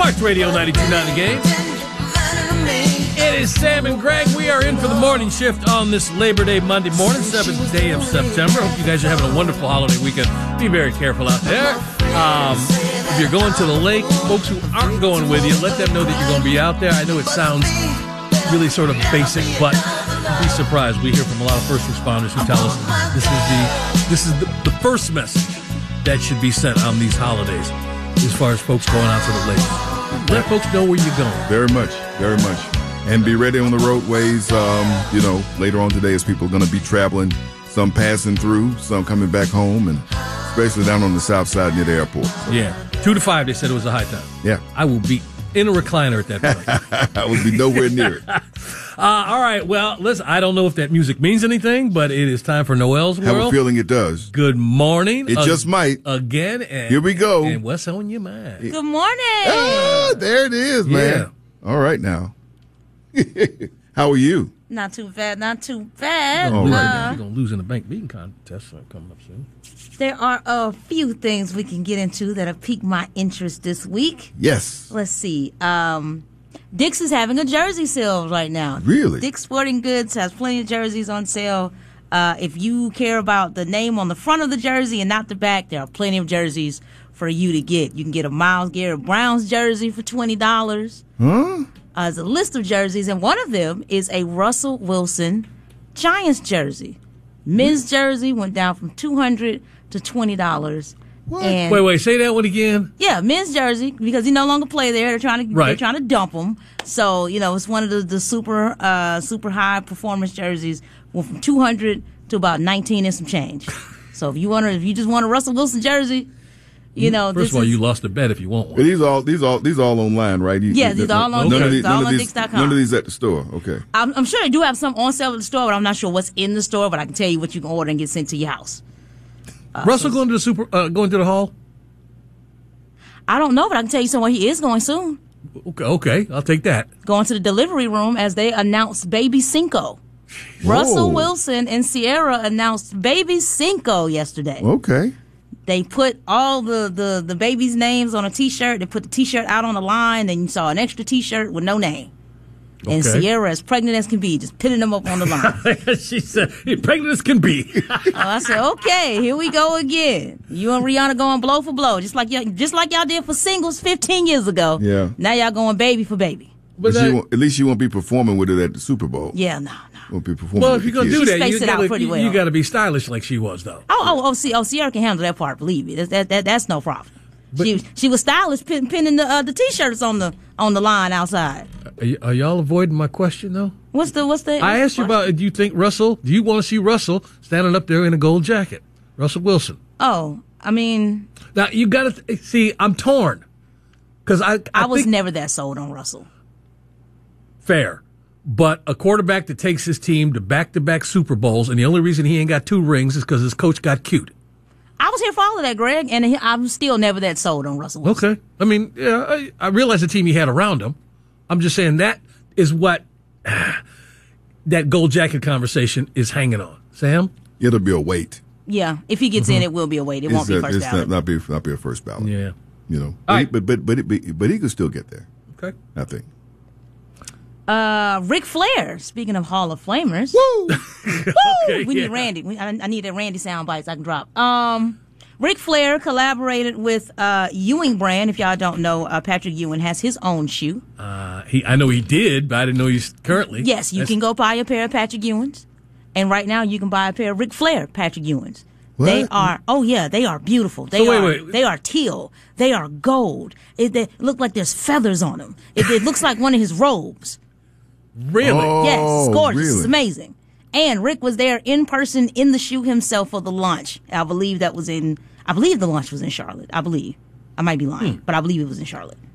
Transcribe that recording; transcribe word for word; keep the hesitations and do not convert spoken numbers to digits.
Sports Radio ninety-two point nine The Game. It is Sam and Greg. We are in for the morning shift on this Labor Day Monday morning, seventh day of September. Hope you guys are having a wonderful holiday weekend. Be very careful out there. Um, if you're going to the lake, folks who aren't going with you, let them know that you're going to be out there. I know it sounds really sort of basic, but be surprised. We hear from a lot of first responders who tell us this is the this is the, the first message that should be sent on these holidays as far as folks going out to the lake. Let folks know where you're going. Very much, very much. And be ready on the roadways, um, you know, later on today as people are going to be traveling, some passing through, some coming back home, and especially down on the south side near the airport. So. Yeah. Two to five, they said it was a high time. Yeah. I will be in a recliner at that point. I would be nowhere near it. uh, all right. Well, listen, I don't know if that music means anything, but it is time for Noel's World. I have a feeling it does. Good morning. It uh, just might. Again. And, here we go. And what's on your mind? Good morning. Ah, there it is, man. Yeah. All right now. How are you? Not too bad, not too bad. All right. Uh, You're going to lose in the bank beating contest coming up soon. There are a few things we can get into that have piqued my interest this week. Yes. Let's see. Um, Dick's is having a jersey sale right now. Really? Dick's Sporting Goods has plenty of jerseys on sale. Uh, if you care about the name on the front of the jersey and not the back, there are plenty of jerseys for you to get. You can get a Myles Garrett Browns jersey for twenty dollars. Huh? Uh, there's a list of jerseys, and one of them is a Russell Wilson Giants jersey. Men's jersey went down from two hundred dollars to twenty dollars. What? And wait, wait, say that one again. yeah, men's jersey, because he no longer play there. They're trying to right. they're trying to dump him. So, you know, it's one of the, the super uh, super high performance jerseys. Went from two hundred to about nineteen and some change. So if you want to, if you just want a Russell Wilson jersey, you know, First this of all, is, you lost a bet if you want one. These all these all these all online, right? You, yeah, these are all on none Dix. of these, All none on of Dix these, dot com. none of these at the store. Okay. I'm, I'm sure they do have some on sale at the store, but I'm not sure what's in the store. But I can tell you what you can order and get sent to your house. Uh, Russell so, going to the super, uh, going to the hall. I don't know, but I can tell you somewhere he is going soon. Okay, okay, I'll take that. Going to the delivery room as they announced Baby Cinco. Whoa. Russell Wilson and Sierra announced Baby Cinco yesterday. Okay. They put all the, the, the babies' names on a T-shirt. They put the T-shirt out on the line. Then you saw an extra T-shirt with no name. And Okay. Sierra, as pregnant as can be, just pinning them up on the line. She said, pregnant as can be. Oh, I said, okay, here we go again. You and Rihanna going blow for blow, just like y'all, just like y'all did for singles fifteen years ago. Yeah. Now y'all going baby for baby. But But that, you won't, at least you won't be performing with it at the Super Bowl. Yeah, no, no. Won't be performing. well, with if you're the going to do kids. that, spaced you it out gotta, pretty you, well. you got to be stylish like she was, though. Oh, oh, oh, see, oh, Sierra can handle that part. Believe me, that, that, that that's no problem. But- she she was stylish, pin, pinning the uh, the T-shirts on the on the line outside. Are, y- are y'all avoiding my question, though? What's the what's the? I asked you about, do you think Russell, do you want to see Russell standing up there in a gold jacket? Russell Wilson. Oh, I mean, Now, you got to, see, I'm torn. Because I, I, I, was think, never that sold on Russell. fair. But a quarterback that takes his team to back-to-back Super Bowls, and the only reason he ain't got two rings is because his coach got cute. I was here for all of that, Greg, and he- I'm still never that sold on Russell Wilson. Okay. I mean, yeah, I, I realize the team he had around him. I'm just saying that is what that gold jacket conversation is hanging on. Sam? It'll be a wait. Yeah, if he gets in, it will be a wait. It It's, won't be uh, first it's ballot. not, not be not be a first ballot. Yeah. You know. All But, he- right. but but but it be, but he could still get there. Okay. I think. Uh, Ric Flair. Speaking of Hall of Famers, Woo! Woo! Okay, we need yeah. Randy. We, I, I need that Randy sound bites I can drop. Um, Ric Flair collaborated with uh, Ewing brand. If y'all don't know, uh, Patrick Ewing has his own shoe. Uh, he, I know he did, but I didn't know he's currently. Yes, you That's- can go buy a pair of Patrick Ewings, and right now you can buy a pair of Ric Flair Patrick Ewings. What? They are, oh yeah, they are beautiful. They So wait, are, wait. they are teal. They are gold. It, they look like there's feathers on them. It, it looks like one of his robes. Really? Oh, Yes, it's gorgeous. really? It's amazing. And Rick was there in person in the shoe himself for the launch. I believe that was in, I believe the launch was in Charlotte. I believe. I might be lying, Hmm. but I believe it was in Charlotte.